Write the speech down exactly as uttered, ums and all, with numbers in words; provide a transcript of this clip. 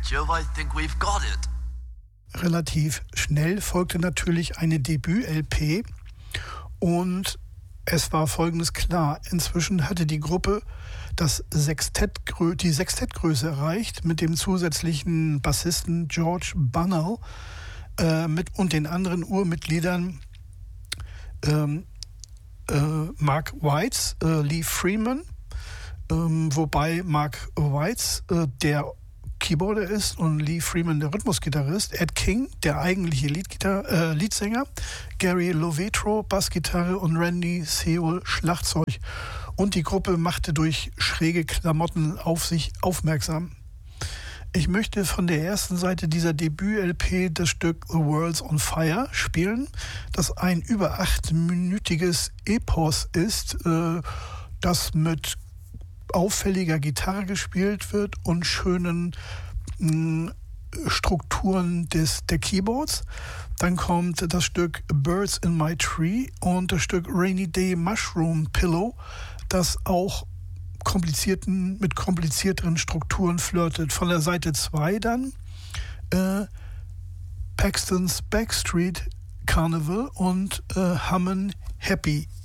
Joe, I think we've got it. Relativ schnell folgte natürlich eine Debüt-L P und es war Folgendes klar. Inzwischen hatte die Gruppe das Sextett, die Sextettgröße erreicht mit dem zusätzlichen Bassisten George Bunnell äh, mit, und den anderen Urmitgliedern ähm, äh, Mark Weitz, äh, Lee Freeman, ähm, wobei Mark Weitz äh, der Keyboarder ist und Lee Freeman der Rhythmusgitarrist, Ed King der eigentliche Leadgitar- äh, Leadsänger, Gary Lovetro Bassgitarre und Randy Seol Schlagzeug. Und die Gruppe machte durch schräge Klamotten auf sich aufmerksam. Ich möchte von der ersten Seite dieser Debüt-L P das Stück The World's on Fire spielen, das ein über achtminütiges Epos ist, äh, das mit auffälliger Gitarre gespielt wird und schönen mh, Strukturen des, der Keyboards. Dann kommt das Stück Birds in My Tree und das Stück Rainy Day Mushroom Pillow, das auch komplizierten, mit komplizierteren Strukturen flirtet. Von der Seite zwei dann äh, Paxton's Backstreet Carnival und äh, Hummin' Happy